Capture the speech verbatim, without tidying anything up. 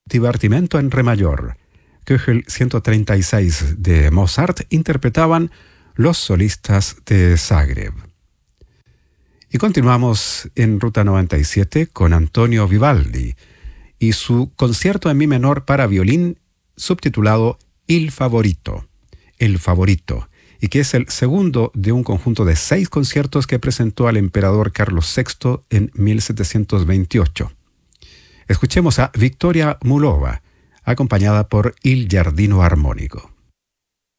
Divertimento en re mayor, Köchel ciento treinta y seis de Mozart, interpretaban los solistas de Zagreb. Y continuamos en Ruta noventa y siete con Antonio Vivaldi y su concierto en mi menor para violín subtitulado Il Favorito, El Favorito, y que es el segundo de un conjunto de seis conciertos que presentó al emperador Carlos sexto en mil setecientos veintiocho. Escuchemos a Victoria Mulova, acompañada por Il Giardino Armónico.